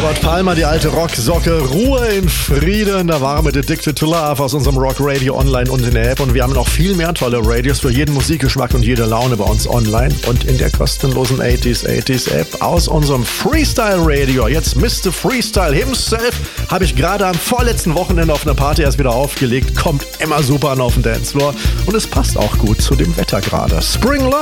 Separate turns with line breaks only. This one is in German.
Robert Palmer, die alte Rocksocke. Ruhe in Frieden. Da waren wir Addicted to Love aus unserem Rock Radio online und in der App. Und wir haben noch viel mehr tolle Radios für jeden Musikgeschmack und jede Laune bei uns online und in der kostenlosen 80s App aus unserem Freestyle Radio. Jetzt Mr. Freestyle himself habe ich gerade am vorletzten Wochenende auf einer Party erst wieder aufgelegt. Kommt immer super an auf den Dancefloor und es passt auch gut zu dem Wetter gerade. Spring Love.